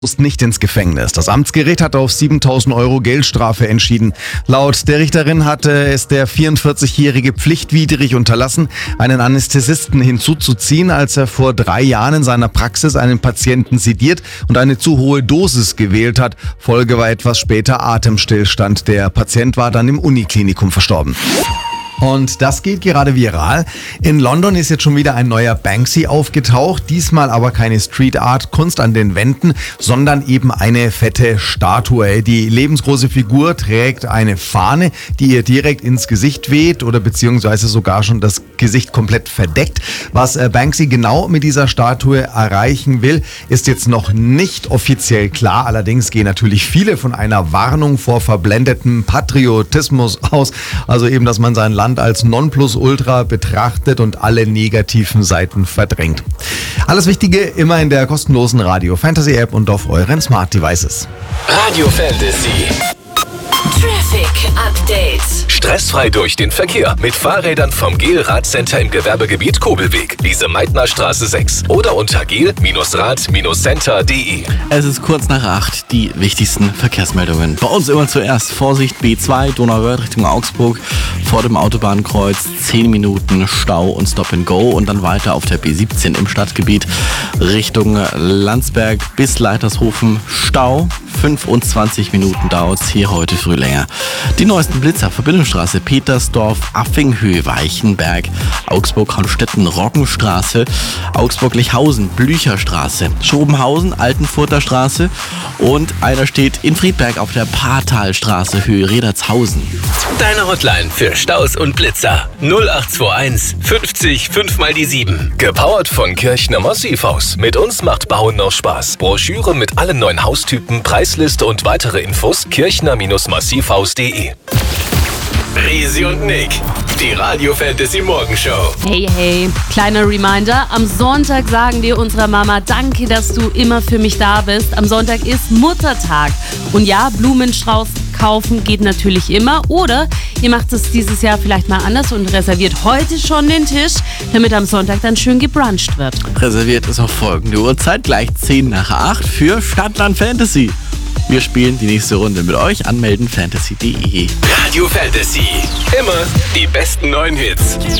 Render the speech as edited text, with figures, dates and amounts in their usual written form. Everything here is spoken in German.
nicht ins Gefängnis. Das Amtsgericht hat auf 7.000 Euro Geldstrafe entschieden. Laut der Richterin hatte es der 44-Jährige pflichtwidrig unterlassen, einen Anästhesisten hinzuzuziehen, als er vor 3 Jahren in seiner Praxis einen Patienten sediert und eine zu hohe Dosis gewählt hat. Folge war etwas später Atemstillstand. Der Patient war dann im Uniklinikum verstorben. Und das geht gerade viral. In London ist jetzt schon wieder ein neuer Banksy aufgetaucht. Diesmal aber keine Street Art, Kunst an den Wänden, sondern eben eine fette Statue. Die lebensgroße Figur trägt eine Fahne, die ihr direkt ins Gesicht weht oder beziehungsweise sogar schon das Gesicht komplett verdeckt. Was Banksy genau mit dieser Statue erreichen will, ist jetzt noch nicht offiziell klar. Allerdings gehen natürlich viele von einer Warnung vor verblendetem Patriotismus aus. Also eben, dass man sein Land als Nonplusultra betrachtet und alle negativen Seiten verdrängt. Alles Wichtige immer in der kostenlosen Radio Fantasy App und auf euren Smart Devices. Radio Fantasy. Traffic Update. Stressfrei durch den Verkehr mit Fahrrädern vom GEL-Radcenter im Gewerbegebiet Kobelweg, Lise-Meitner-Straße 6 oder unter gel-rad-center.de. Es ist kurz nach 8, die wichtigsten Verkehrsmeldungen. Bei uns immer zuerst Vorsicht B2, Donauwörth Richtung Augsburg, vor dem Autobahnkreuz 10 Minuten Stau und Stop and Go und dann weiter auf der B17 im Stadtgebiet Richtung Landsberg bis Leitershofen Stau. 25 Minuten dauert es hier heute früh länger. Die neuesten Blitzer, Verbindungsstraße, Petersdorf, Affinghöhe, Weichenberg, Augsburg-Hornstetten, Roggenstraße, Augsburg-Lichhausen, Blücherstraße, Schobenhausen, Altenfurter Straße und einer steht in Friedberg auf der Paartalstraße, Höhe Redertshausen. Deine Hotline für Staus und Blitzer 0821 50 5 mal die 7. Gepowert von Kirchner Massivhaus. Mit uns macht Bauen noch Spaß. Broschüre mit allen neuen Haustypen, Preisliste und weitere Infos kirchner-massivhaus.de. Risi und Nick, die Radio Fantasy Morgenshow. Hey, kleiner Reminder, am Sonntag sagen wir unserer Mama danke, dass du immer für mich da bist. Am Sonntag ist Muttertag und ja, Blumenstrauß kaufen geht natürlich immer oder ihr macht es dieses Jahr vielleicht mal anders und reserviert heute schon den Tisch, damit am Sonntag dann schön gebruncht wird. Reserviert ist auf folgende Uhrzeit, gleich 10 nach 8 für Stadtland Fantasy. Wir spielen die nächste Runde mit euch. Anmelden fantasy.de. Radio Fantasy. Immer die besten neuen Hits.